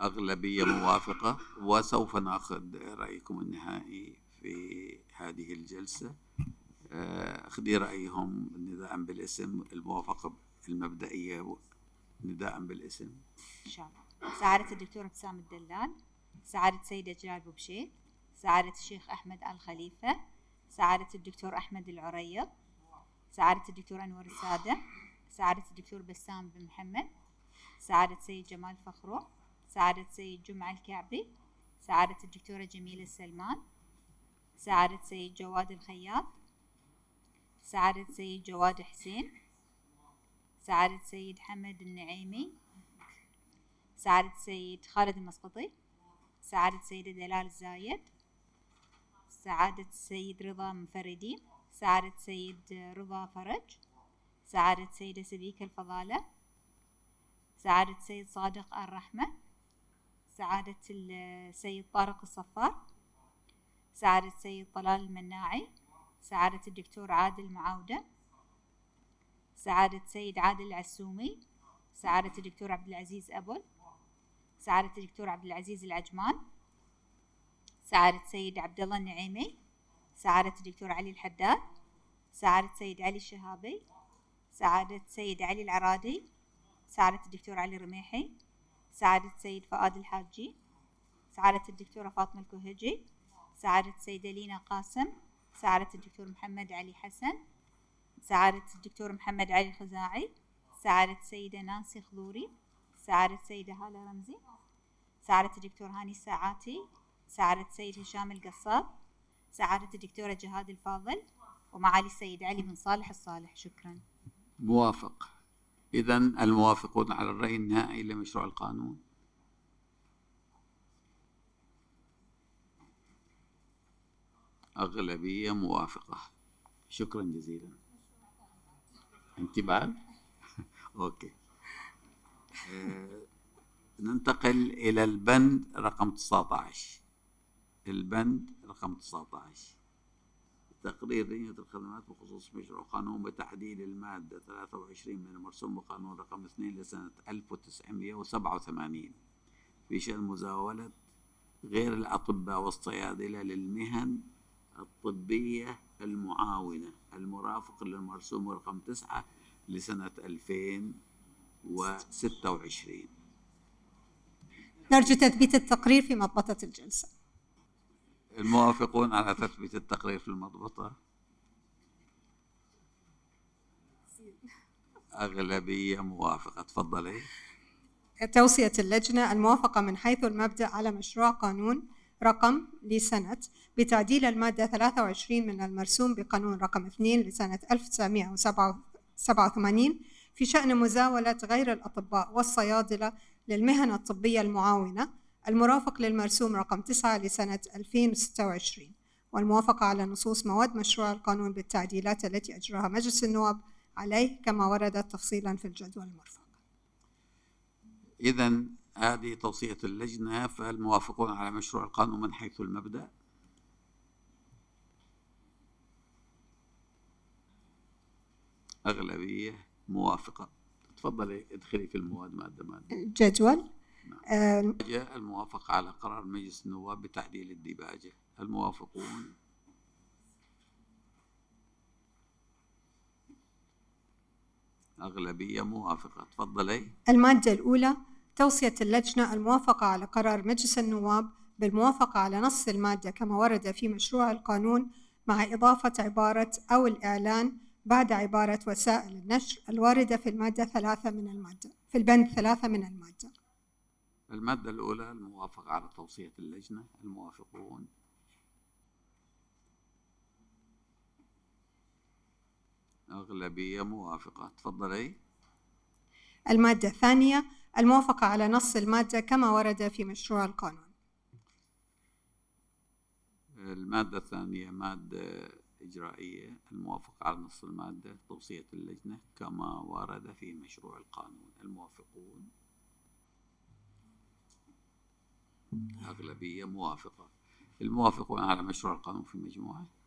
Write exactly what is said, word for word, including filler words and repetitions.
أغلبية موافقة. وسوف نأخذ رأيكم النهائي في هذه الجلسة. أخذي رأيهم نداء بالاسم. الموافقة المبدئية نداء بالاسم إن شاء الله. سعادة الدكتور ابتسام الدلال، سعادة سيدة جلال بوبشيت، سعادة الشيخ أحمد آل خليفة، سعادة الدكتور أحمد العريض، سعادة الدكتور أنور السادة، سعادة الدكتور بسام بن محمد، سعادة سيد جمال فخرو، سعادة سيد جمعة الكعبي، سعادة الدكتورة جميلة السلمان، سعادة سيد جواد الخياط، سعادة سيد جواد حسين، سعادة سيد حمد النعيمي، سعادة سيد خالد المسقطي، سعادة سيدة دلال الزايد، سعادة سيد رضا منفردي، سعادة سيد رضا فرج، سعادة سيدة سبيكة الفضالة، سعادة سيد صادق الرحمة، سعادة السيد طارق الصفار، سعادة سيد طلال المناعي، سعادة الدكتور عادل معاودة، سعادة سيد عادل العسومي، سعادة الدكتور عبد العزيز أبل، سعادة الدكتور عبد العزيز العجمان، سعادة سيد عبد الله النعيمي، سعادة الدكتور علي الحداد، سعادة سيد علي الشهابي، سعادة سيد علي العرادي، سعادة الدكتور علي رميحي، سعادة سيد فؤاد الحاجي، سعادة الدكتورة فاطمة الكوهجي، سعادة سيدة لينا قاسم، سعادة الدكتور محمد علي حسن، سعادة الدكتور محمد علي الخزاعي، سعادة سيدة نانسي خضوري، سعادة سيدة هالة رمزي، سعادة الدكتور هاني الساعاتي، سعادة سيد هشام القصاب، سعادة الدكتورة جهاد الفاضل، ومعالي السيد علي بن صالح الصالح. شكرا. موافق. إذن الموافقون على الرأي النهائي لمشروع القانون. أغلبية موافقة. شكرا جزيلا. أنت بعد؟ أوكي. أه ننتقل إلى البند رقم تسعة عشر. البند رقم تسعة عشر تقرير بنية الخدمات بخصوص مشروع قانون بتعديل المادة ثلاثة وعشرين من المرسوم بقانون رقم اثنين لسنة ألف وتسعمائة وسبعة وثمانين في شأن مزاولة غير الأطباء والصيادلة للمهن الطبية المعاونة المرافق للمرسوم رقم تسعة لسنة ألفين وستة وعشرين. نرجو تثبيت التقرير في مضبطة الجلسة. الموافقون على تثبيت التقرير في المضبطة. أغلبية موافقة. تفضلي. توصية اللجنة الموافقة من حيث المبدأ على مشروع قانون رقم لسنة بتعديل المادة ثلاثة وعشرين من المرسوم بقانون رقم اثنين لسنة ألف وتسعمائة وسبعة وثمانين في شأن مزاولة غير الأطباء والصيادلة للمهن الطبية المعاونة المرافق للمرسوم رقم تسعة لسنة ألفين وستة وعشرين، والموافقة على نصوص مواد مشروع القانون بالتعديلات التي أجراها مجلس النواب عليه كما وردت تفصيلا في الجدول المرفق. إذن هذه توصية اللجنة. فالموافقون على مشروع القانون من حيث المبدأ. أغلبية موافقة. تفضلي ادخلي في المواد مادة مادة. الجدول. نعم. الموافقة على قرار مجلس النواب بتعديل الديباجة. الموافقون. أغلبية موافقة. تفضلي. المادة الأولى توصية اللجنة الموافقة على قرار مجلس النواب بالموافقة على نص المادة كما ورد في مشروع القانون مع إضافة عبارة أو الإعلان بعد عبارة وسائل النشر الواردة في المادة ثلاثة من المادة في البند ثلاثة من المادة. المادة الأولى الموافقة على توصية اللجنة. الموافقون. أغلبية موافقة. تفضلي. المادة الثانية الموافقة على نص المادة كما ورد في مشروع القانون. المادة الثانية مادة إجرائية. الموافقة على نص المادة توصية اللجنة كما ورد في مشروع القانون. الموافقون. أغلبية موافقة. الموافقون على مشروع القانون في مجموعة.